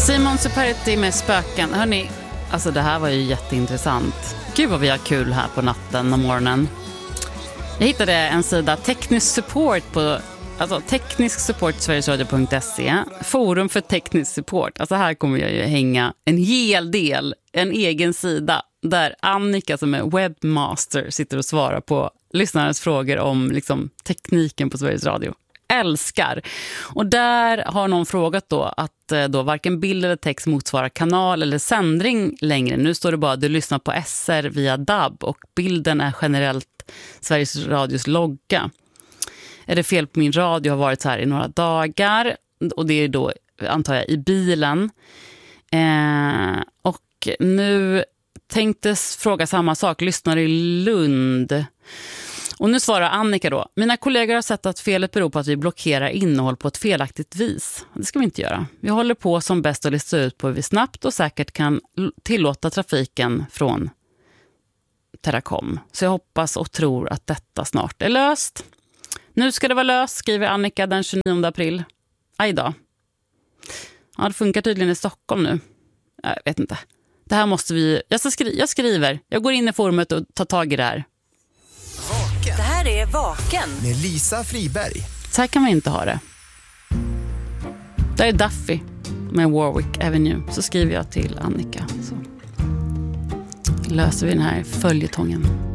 Simon Superetti med Spöken. Hörrni, alltså det här var ju jätteintressant. Gud vad vi har kul här på natten och morgonen. Jag hittade en sida teknisk support på teknisk support sverigesradio.se, forum för teknisk support. Alltså här kommer jag ju hänga en hel del, en egen sida där Annika som är webbmaster sitter och svarar på lyssnarens frågor om liksom tekniken på Sveriges Radio. Älskar. Och där har någon frågat då att då varken bild eller text motsvarar kanal eller sändning längre. Nu står det bara att du lyssnar på SR via DAB och bilden är generellt Sveriges Radios logga. Är det fel på min radio? Har varit så här i några dagar och det är då antar jag i bilen. Och nu tänktes fråga samma sak. Lyssnar i Lund. Och nu svarar Annika då. Mina kollegor har sett att felet beror på att vi blockerar innehåll på ett felaktigt vis. Det ska vi inte göra. Vi håller på som bäst att lista ut på hur vi snabbt och säkert kan tillåta trafiken från Teracom. Så jag hoppas och tror att detta snart är löst. Nu ska det vara löst, skriver Annika den 29 april. Aj då. Ja, det funkar tydligen i Stockholm nu. Jag vet inte. Det här måste vi... Jag skriver. Jag går in i forumet och tar tag i det här. Vaken. Det här är Vaken med Lisa Friberg. Så här kan man inte ha det. Det är Duffy med Warwick Avenue. Så skriver jag till Annika. Så löser vi den här följetongen.